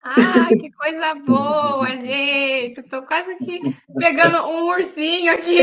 Ai, que coisa boa, gente. Tô quase que pegando um ursinho aqui.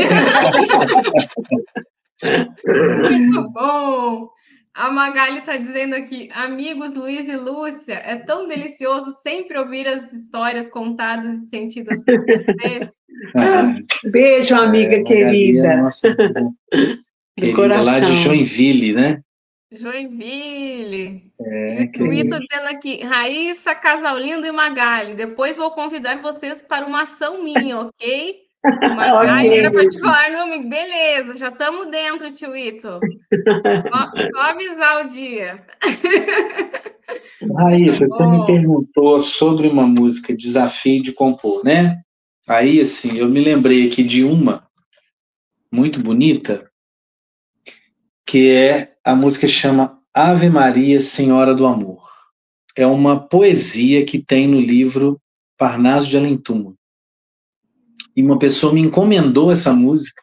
Muito bom. A Magali está dizendo aqui, amigos Luiz e Lúcia, é tão delicioso sempre ouvir as histórias contadas e sentidas por vocês. Beijo, amiga querida. Nossa, querida coração. Lá de Joinville, né? Joinville. E o Ito dizendo aqui, Raíssa, Casal Lindo e Magali, depois vou convidar vocês para uma ação minha, ok? Magali era para te falar nome, beleza, já estamos dentro, tio Ito. Só avisar o dia. Raíssa, você me perguntou sobre uma música, Desafio de Compor, né? Aí, assim, eu me lembrei aqui de uma muito bonita, que é a música que chama Ave Maria, Senhora do Amor. É uma poesia que tem no livro Parnaso de Além Túmulo. E uma pessoa me encomendou essa música,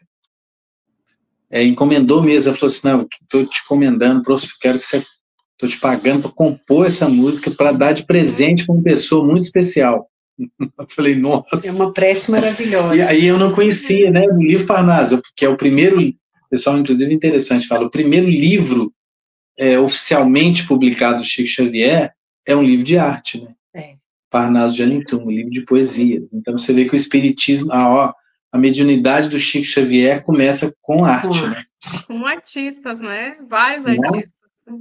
encomendou mesmo, ela falou assim, não, estou te encomendando, quero que você, estou te pagando para compor essa música para dar de presente para uma pessoa muito especial. Eu falei, nossa. É uma prece maravilhosa. E aí eu não conhecia, né, o livro Parnaso, que é o primeiro, pessoal, inclusive interessante, fala, o primeiro livro oficialmente publicado do Chico Xavier é um livro de arte, né? Parnaso de Além Túmulo, um livro de poesia. Então você vê que o espiritismo, a mediunidade do Chico Xavier começa com arte, né? Com artistas, né? Vários artistas.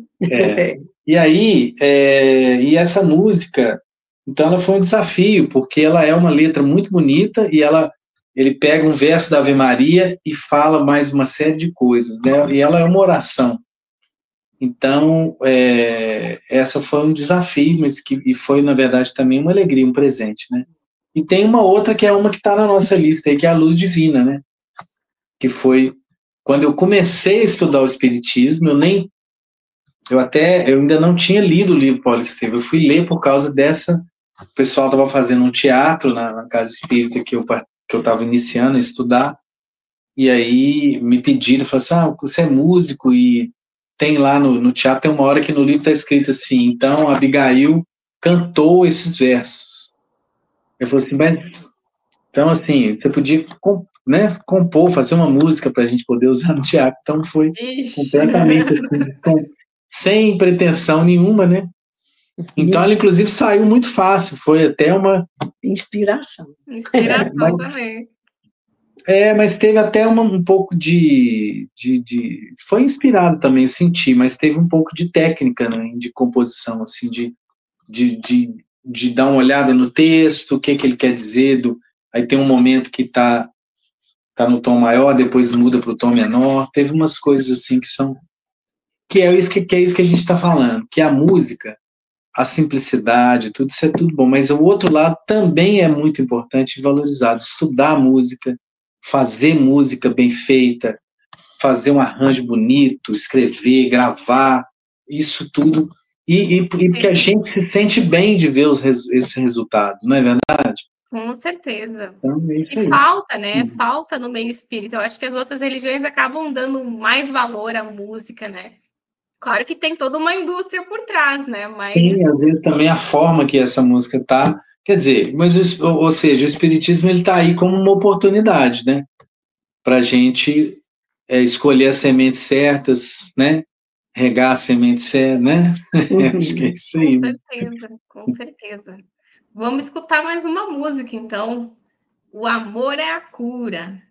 E aí, e essa música, então ela foi um desafio, porque ela é uma letra muito bonita e ele pega um verso da Ave Maria e fala mais uma série de coisas, né? E ela é uma oração. Então, essa foi um desafio, e foi, na verdade, também uma alegria, um presente, né? E tem uma outra que é uma que está na nossa lista aí, que é a Luz Divina, né? Que foi quando eu comecei a estudar o Espiritismo, eu ainda não tinha lido o livro Paulo Estevam, eu fui ler por causa dessa. O pessoal estava fazendo um teatro na Casa Espírita que eu estava iniciando a estudar, e aí me pediram, falaram assim, você é músico e tem lá no teatro, tem uma hora que no livro está escrito assim, então Abigail cantou esses versos. Eu falei assim, mas, então assim, você podia compor, fazer uma música para a gente poder usar no teatro, então foi completamente assim, sem pretensão nenhuma, né? Então ela inclusive saiu muito fácil, foi até uma inspiração. Inspiração também. Mas teve até um pouco foi inspirado também, eu senti, mas teve um pouco de técnica, né, de composição, assim, de dar uma olhada no texto, o que ele quer dizer, aí tem um momento que tá no tom maior, depois muda para o tom menor, teve umas coisas assim que é isso que a gente está falando, que a música, a simplicidade, tudo isso é tudo bom, mas o outro lado também é muito importante e valorizado, estudar a música, fazer música bem feita, fazer um arranjo bonito, escrever, gravar, isso tudo, e porque a gente se sente bem de ver esse resultado, não é verdade? Com certeza. Então, e falta, né? Falta no meio espírita. Eu acho que as outras religiões acabam dando mais valor à música, né? Claro que tem toda uma indústria por trás, né? Mas... Sim, às vezes também a forma que essa música tá, quer dizer, mas ou seja, o espiritismo ele tá aí como uma oportunidade, né? Para a gente escolher as sementes certas, né? Regar as sementes certas, né? Acho que é isso aí. Com certeza, com certeza. Vamos escutar mais uma música, então. O Amor é a Cura.